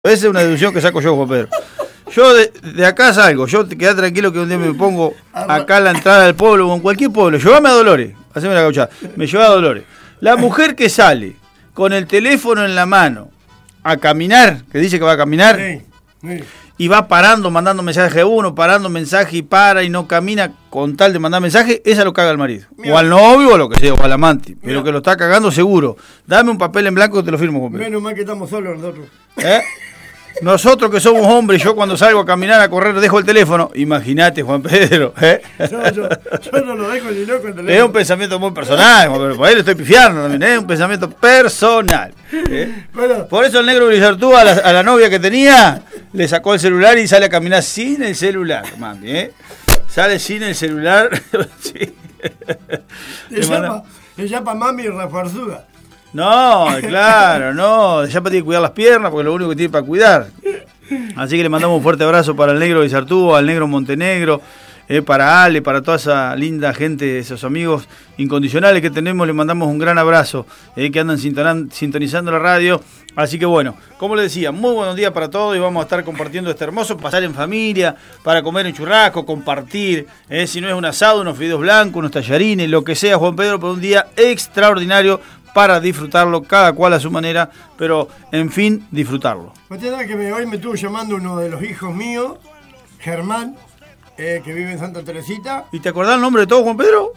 Esa es una deducción que saco yo, Juan Pedro. Yo de acá salgo, yo te quedá tranquilo que un día me pongo acá en la entrada del pueblo o en cualquier pueblo. Llévame a Dolores, haceme la gauchada. Me lleva a Dolores. La mujer que sale con el teléfono en la mano a caminar, que dice que va a caminar, y va parando, mandando mensaje a uno, parando mensaje y para y no camina con tal de mandar mensaje, esa lo caga al marido. Mira. O al novio o lo que sea, o al amante. Mira. Pero que lo está cagando seguro. Dame un papel en blanco que te lo firmo, Juan Pedro. Menos mal que estamos solos nosotros. Nosotros que somos hombres, yo cuando salgo a caminar, a correr, dejo el teléfono. Imagínate, Juan Pedro. Yo no lo dejo ni loco el teléfono. Es un pensamiento muy personal, Juan Pedro. Por ahí le estoy pifiando también, es un pensamiento personal. Bueno. Por eso el negro Brizartú a la novia que tenía, le sacó el celular y sale a caminar sin el celular, mami, Sale sin el celular. Sí. Le llama mami refuerzuda. No, claro, no. Ya tiene que cuidar las piernas porque es lo único que tiene para cuidar. Así que le mandamos un fuerte abrazo para el negro Brizartú, al negro Montenegro, para Ale, para toda esa linda gente, esos amigos incondicionales que tenemos. Le mandamos un gran abrazo, que andan sintonizando la radio. Así que bueno, como les decía, muy buenos días para todos y vamos a estar compartiendo este hermoso pasar en familia, para comer en churrasco, compartir, si no es un asado, unos fideos blancos, unos tallarines, lo que sea, Juan Pedro, por un día extraordinario para disfrutarlo, cada cual a su manera, pero en fin, disfrutarlo. Usted sabe que hoy me estuvo llamando uno de los hijos míos, Germán, que vive en Santa Teresita. ¿Y te acordás el nombre de todo, Juan Pedro?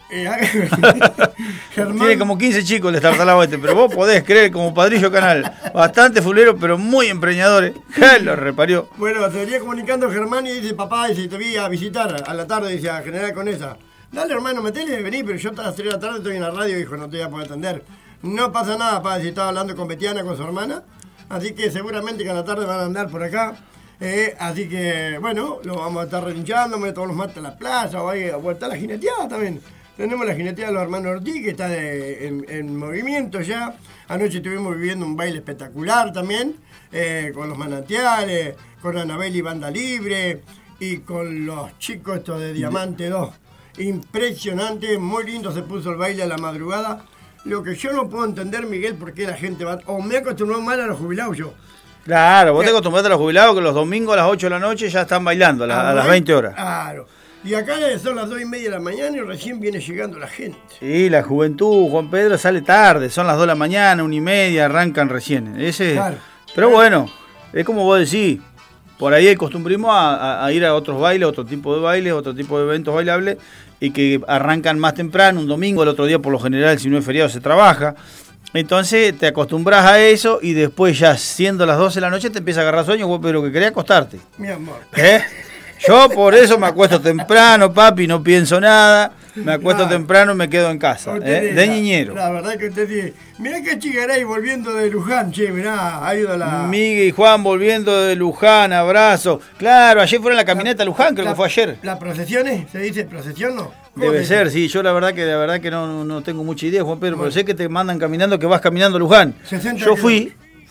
Germán. Tiene como 15 chicos el estartalado pero vos podés creer como padrillo canal. Bastante fulero, pero muy empreñadores. Lo reparió. Bueno, se venía comunicando Germán y dice, papá, dice, te vi a visitar a la tarde, dice, a General Conesa. Dale, hermano, metele, vení, pero yo hasta las 3 de la tarde estoy en la radio, hijo, no te voy a poder atender. No pasa nada, papá, si estaba hablando con Betiana, con su hermana. Así que seguramente que a la tarde van a andar por acá. Así que, bueno, lo vamos a estar relinchando, todos los martes a la plaza, o está la jineteada también. Tenemos la jineteada de los hermanos Ortiz, que está en movimiento ya. Anoche estuvimos viviendo un baile espectacular también, con los manantiales, con Anabel y Banda Libre, y con los chicos estos de Diamante 2. Impresionante, muy lindo se puso el baile a la madrugada. Lo que yo no puedo entender, Miguel, por qué la gente va... O me acostumbró mal a los jubilados yo. Claro, vos te acostumbraste a los jubilados que los domingos a las 8 de la noche ya están bailando a las 20 horas. Claro. Y acá son las 2:30 de la mañana y recién viene llegando la gente. Sí, la juventud, Juan Pedro, sale tarde. Son las 2 de la mañana, 1:30, arrancan recién. Claro. Pero bueno, es como vos decís. Por ahí acostumbrimos a ir a otros bailes, otro tipo de bailes, otro tipo de eventos bailables, y que arrancan más temprano, un domingo, el otro día por lo general, si no es feriado, se trabaja. Entonces te acostumbras a eso y después ya siendo las 12 de la noche te empieza a agarrar sueño, pero que quería acostarte. Mi amor. Yo por eso me acuesto temprano, papi, no pienso nada. Me acuesto temprano y me quedo en casa, de niñero. La verdad que usted dice, mirá que Chigaray volviendo de Luján, che, mirá, ha ido a la... Miguel y Juan volviendo de Luján, abrazo. Claro, ayer fueron a la caminata a Luján, creo que fue ayer. ¿Las procesiones? ¿Se dice procesión, no? Debe ser, sí, yo la verdad que no tengo mucha idea, Juan Pedro, pero sé que te mandan caminando, que vas caminando a Luján. Yo fui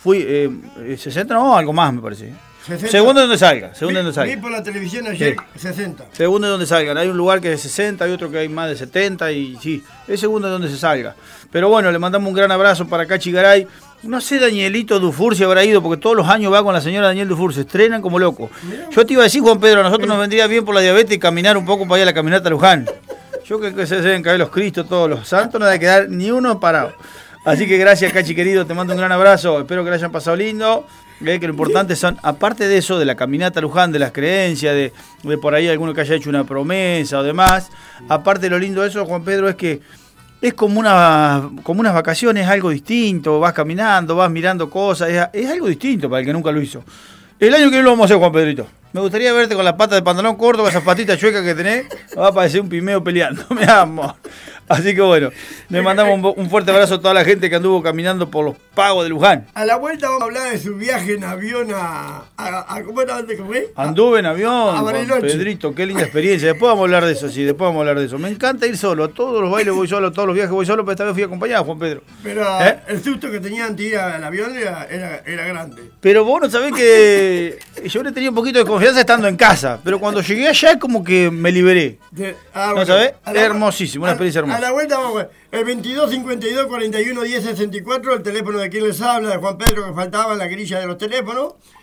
60, no, algo más me parece. 60. Segundo de donde salga. Vi por la televisión ayer, sí. 60. Segundo de donde salgan. Hay un lugar que es de 60, hay otro que hay más de 70 y sí, es segundo de donde se salga. Pero bueno, le mandamos un gran abrazo para acá, Chigaray. No sé, Danielito Dufour si habrá ido, porque todos los años va con la señora Daniel Dufour, se estrenan como loco. Yo te iba a decir, Juan Pedro, a nosotros nos vendría bien por la diabetes caminar un poco para ir a la caminata a Luján. Yo creo que se deben caer los Cristos, todos los santos, no debe quedar ni uno parado. Así que gracias, Cachi querido, te mando un gran abrazo, espero que le hayan pasado lindo. Que lo importante son, aparte de eso, de la caminata a Luján, de las creencias, de por ahí alguno que haya hecho una promesa o demás, aparte de lo lindo de eso, Juan Pedro, es que es como unas vacaciones, algo distinto, vas caminando, vas mirando cosas, es algo distinto para el que nunca lo hizo. El año que viene lo vamos a hacer, Juan Pedrito. Me gustaría verte con las patas de pantalón corto, con esas patitas chuecas que tenés, va a parecer un pimeo peleando, mi amor. Así que bueno, le mandamos un fuerte abrazo a toda la gente que anduvo caminando por los pagos de Luján. A la vuelta vamos a hablar de su viaje en avión ¿cómo era antes que fue? Anduve en avión, Pedrito, qué linda experiencia. Después vamos a hablar de eso, sí, después vamos a hablar de eso. Me encanta ir solo, a todos los bailes voy solo, a todos los viajes voy solo, pero esta vez fui acompañado, Juan Pedro. Pero el susto que tenía antes de ir al avión era grande. Pero vos no sabés que yo le tenía un poquito de confianza estando en casa, pero cuando llegué allá es como que me liberé. ¿No sabés? Hermosísimo, una experiencia hermosa. A la vuelta vamos a ver. El 22 52 41 10 64, el teléfono de quien les habla, de Juan Pedro, que faltaba en la grilla de los teléfonos.